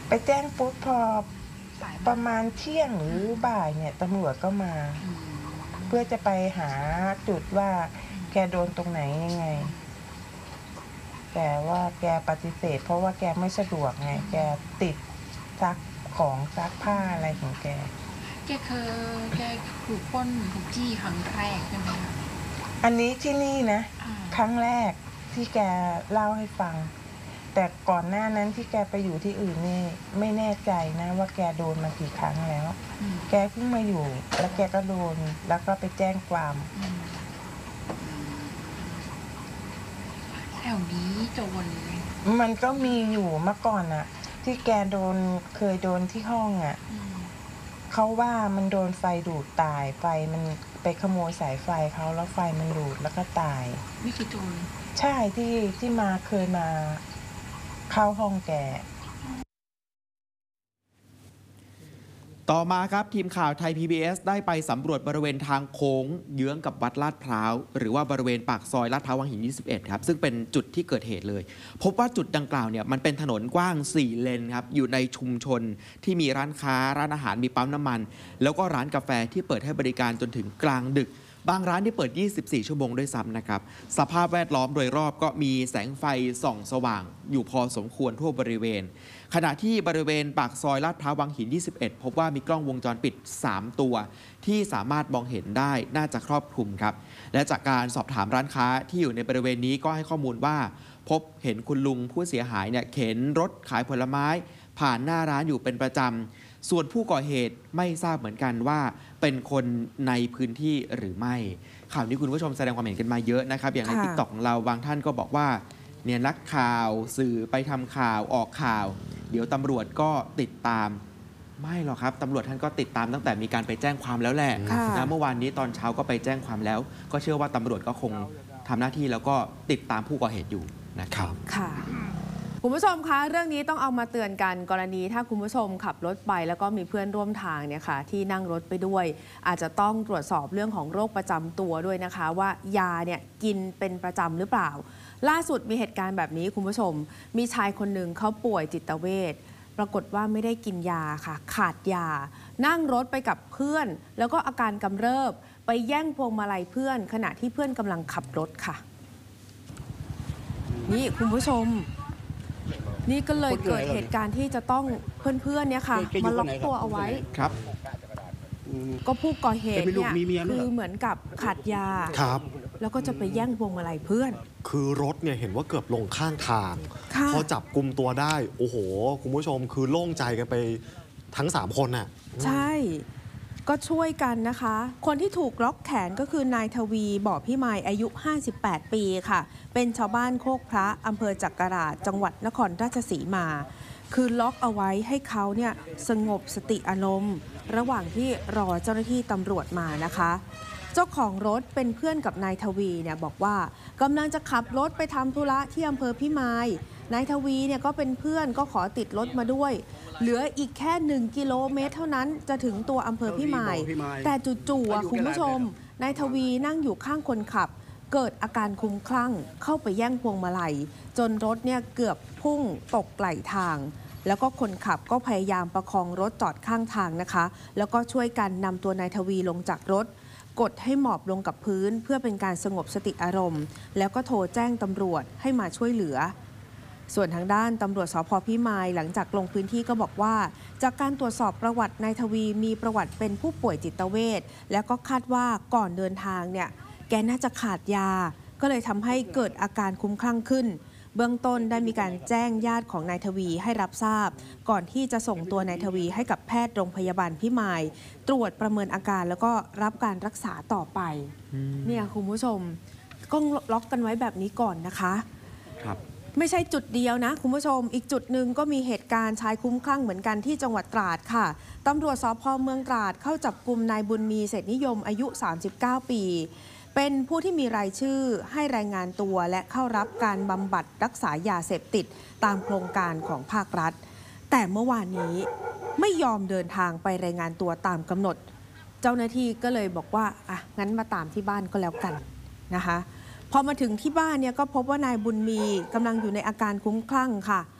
ไปแจ้งปุ๊บพอประมาณเที่ยงหรือบ่ายเนี่ยตำรวจก็มาเพื่อจะไปหาจุดว่าแกโดนตรงไหนยังไงแต่ว่าแกปฏิเสธเพราะว่าแกไม่สะดวกไงแกติดซักของซักผ้าอะไรของแกถูกปล้นถูกจี้ครั้งแรกใช่ไหมคะอันนี้ที่นี่นะครั้งแรกที่แกเล่าให้ฟังแต่ก่อนหน้านั้นที่แกไปอยู่ที่อื่นนี่ไม่แน่ใจนะว่าแกโดนมากี่ครั้งแล้วแกเพิ่งมาอยู่แล้วแกก็โดนแล้วก็ไปแจ้งความแถวนี้โจรมันก็มีอยู่เมื่อก่อนอะที่แกเคยโดนที่ห้องอะเขาว่ามันโดนไฟดูดตายไฟมันไปขโมยสายไฟเขาแล้วไฟมันดูดแล้วก็ตายนี่คือโจรใช่ที่เคยมาเข้าห้องแกต่อมาครับทีมข่าวไทย PBS ได้ไปสำรวจบริเวณทางโค้งเยื้องกับวัดลาดพร้าวหรือว่าบริเวณปากซอยลาดพร้าววังหิน 21 ครับซึ่งเป็นจุดที่เกิดเหตุเลยพบว่าจุดดังกล่าวเนี่ยมันเป็นถนนกว้าง 4 เลนครับอยู่ในชุมชนที่มีร้านค้าร้านอาหารมีปั๊มน้ำมันแล้วก็ร้านกาแฟที่เปิดให้บริการจนถึงกลางดึกบางร้านที่เปิด 24 ชั่วโมงด้วยซ้ำนะครับสภาพแวดล้อมโดยรอบก็มีแสงไฟส่องสว่างอยู่พอสมควรทั่วบริเวณขณะที่บริเวณปากซอยลาดพร้าววังหิน 21 พบว่ามีกล้องวงจรปิด 3 ตัวที่สามารถมองเห็นได้น่าจะครอบคลุมครับและจากการสอบถามร้านค้าที่อยู่ในบริเวณนี้ก็ให้ข้อมูลว่าพบเห็นคุณลุงผู้เสียหายเนี่ยเข็นรถขายผลไม้ผ่านหน้าร้านอยู่เป็นประจำส่วนผู้ก่อเหตุไม่ทราบเหมือนกันว่าเป็นคนในพื้นที่หรือไม่ข่าวนี้คุณผู้ชมแสดงความเห็นกันมาเยอะนะครับอย่างใน TikTok ของเราบางท่านก็บอกว่าเนี่ยนักข่าวสื่อไปทำข่าวออกข่าวเดี๋ยวตำรวจก็ติดตามไม่หรอกครับตำรวจท่านก็ติดตามตั้งแต่มีการไปแจ้งความแล้วแหละนะเมื่อวานนี้ตอนเช้าก็ไปแจ้งความแล้วก็เชื่อว่าตำรวจก็คงทำหน้าที่แล้วก็ติดตามผู้ก่อเหตุอยู่นะครับค่ะคุณผู้ชมคะเรื่องนี้ต้องเอามาเตือนกันกรณีถ้าคุณผู้ชมขับรถไปแล้วก็มีเพื่อนร่วมทางเนี่ยค่ะที่นั่งรถไปด้วยอาจจะต้องตรวจสอบเรื่องของโรคประจำตัวด้วยนะคะว่ายาเนี่ยกินเป็นประจำหรือเปล่าล่าสุดมีเหตุการณ์แบบนี้คุณผู้ชมมีชายคนหนึ่งเขาป่วยจิตเวชปรากฏว่าไม่ได้กินยาค่ะขาดยานั่งรถไปกับเพื่อนแล้วก็อาการกำเริบไปแย่งพวงมาลัยเพื่อนขณะที่เพื่อนกำลังขับรถค่ะนี่คุณผู้ชมนี่ก็เลยเกิดเหตุการณ์ที่จะต้องเพื่อนๆเนี่ยค่ะมาล็อกตัวเอาไว้ครับก็ผู้ก่อเหตุเนี่ยคือเหมือนกับขาดยาครับแล้วก็จะไปแย่งพวงมาลัยเพื่อนคือรถเนี่ยเห็นว่าเกือบลงข้างทางพอจับกุมตัวได้โอ้โหคุณผู้ชมคือโล่งใจกันไปทั้ง3คนน่ะใช่ก็ช่วยกันนะคะคนที่ถูกล็อกแขนก็คือนายทวีบ่อพิมายอายุ58 ปีค่ะเป็นชาวบ้านโคกพระอำเภอจักราชจังหวัดนครราชสีมาคือล็อกเอาไว้ให้เขาเนี่ยสงบสติอารมณ์ระหว่างที่รอเจ้าหน้าที่ตำรวจมานะคะเจ้าของรถเป็นเพื่อนกับนายทวีเนี่ยบอกว่ากำลังจะขับรถไปทำธุระที่อำเภอพิมายนายทวีเนี่ยก็เป็นเพื่อนก็ขอติดรถมาด้วยเหลืออีกแค่1 กิโลเมตรเท่านั้นจะถึงตัวอำเภอพิมายแต่จู่ๆคุณผู้ชมนายทวีนั่งอยู่ข้างคนขับเกิดอาการคลุ้มคลั่งเข้าไปแย่งพวงมาลัยจนรถเนี่ยเกือบพุ่งตกไหลทางแล้วก็คนขับก็พยายามประคองรถจอดข้างทางนะคะแล้วก็ช่วยกันนำตัวนายทวีลงจากรถกดให้หมอบลงกับพื้นเพื่อเป็นการสงบสติอารมณ์แล้วก็โทรแจ้งตำรวจให้มาช่วยเหลือส่วนทางด้านตำรวจสภ.พิมายหลังจากลงพื้นที่ก็บอกว่าจากการตรวจสอบประวัตินายทวีมีประวัติเป็นผู้ป่วยจิตเวชแล้วก็คาดว่าก่อนเดินทางเนี่ยแกน่าจะขาดยาก็เลยทำให้เกิดอาการคลุ้มคลั่งขึ้นเบื้องต้นได้มีการแจ้งญาติของนายทวีให้รับทราบก่อนที่จะส่งตัวนายทวีให้กับแพทย์โรงพยาบาลพิมายตรวจประเมินอาการแล้วก็รับการรักษาต่อไปเนี่ยคุณผู้ชมก็ล็อกกันไว้แบบนี้ก่อนนะคะครับไม่ใช่จุดเดียวนะคุณผู้ชมอีกจุดหนึ่งก็มีเหตุการณ์ชายคลุ้มคลั่งเหมือนกันที่จังหวัดตราดค่ะตำรวจสภ.เมืองตราดเข้าจับกุมนายบุญมีเศรษฐนิยมอายุ39 ปีเป็นผู้ที่มีรายชื่อให้รายงานตัวและเข้ารับการบำบัดรักษายาเสพติดตามโครงการของภาครัฐแต่เมื่อวานนี้ไม่ยอมเดินทางไปรายงานตัวตามกำหนดเจ้าหน้าที่ก็เลยบอกว่างั้นมาตามที่บ้านก็แล้วกันนะคะพอมาถึงที่บ้านเนี่ยก็พบว่านายบุญมีกำลังอยู่ในอาการคลุ้มคลั่งค่ะ